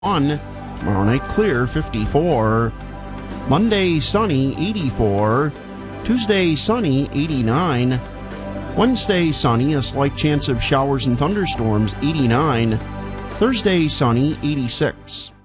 Tomorrow night clear, 54. Monday sunny, 84. Tuesday sunny, 89. Wednesday sunny, a slight chance of showers and thunderstorms, 89. Thursday sunny, 86.